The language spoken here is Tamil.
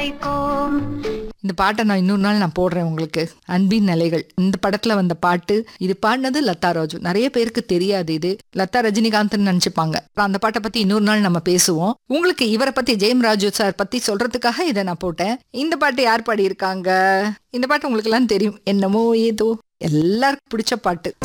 வைப்போம். இந்த பாட்டை நான் இன்னொரு நாள் நான் போடுறேன் உங்களுக்கு. அன்பின் நிலைகள் இந்த படத்துல வந்த பாட்டு. இது பாடினது லதா ராஜு. நிறைய பேருக்கு தெரியாது, இது லதா ரஜினிகாந்த் நினைச்சுப்பாங்க. அந்த பாட்டை பத்தி இன்னொரு நாள் நம்ம பேசுவோம். உங்களுக்கு இவரை பத்தி ஜெயம் ராஜு சார் பத்தி சொல்றதுக்காக இதை நான் போட்டேன். இந்த பாட்டு யார் பாடி இருக்காங்க? இந்த பாட்டு உங்களுக்கு எல்லாம் தெரியும். என்னமோ ஏதோ எல்லாருக்கும் பிடிச்ச பாட்டு.